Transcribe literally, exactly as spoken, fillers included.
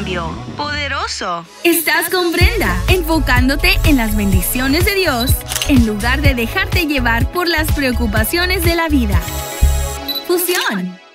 cambio poderoso. Estás con Brenda, enfocándote en las bendiciones de Dios en lugar de dejarte llevar por las preocupaciones de la vida. Fusión.